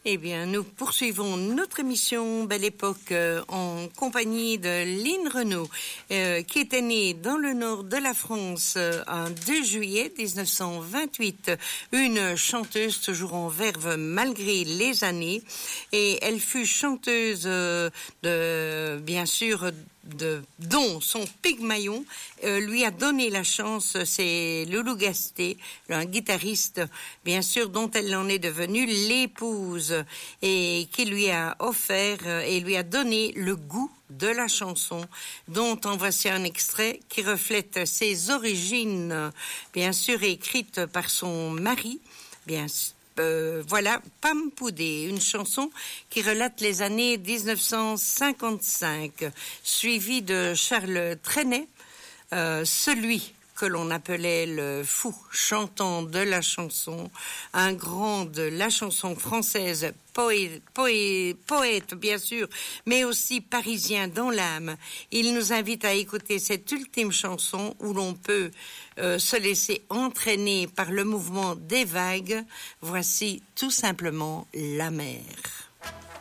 Eh bien, nous poursuivons notre émission Belle Époque en compagnie de Lynn Renaud, qui était née dans le nord de la France un 2 juillet 1928. Une chanteuse toujours en verve malgré les années. Et elle fut chanteuse bien sûr, dont son Pygmalion lui a donné la chance. C'est Loulou Gasté, un guitariste, bien sûr, dont elle en est devenue l'épouse et qui lui a offert et lui a donné le goût de la chanson, dont en voici un extrait qui reflète ses origines, bien sûr écrite par son mari, bien sûr. Voilà, Pam Poudé, une chanson qui relate les années 1955, suivie de Charles Trenet, celui que l'on appelait le fou chantant de la chanson, un grand de la chanson française, poète bien sûr, mais aussi parisien dans l'âme. Il nous invite à écouter cette ultime chanson où l'on peut se laisser entraîner par le mouvement des vagues. Voici tout simplement la mer.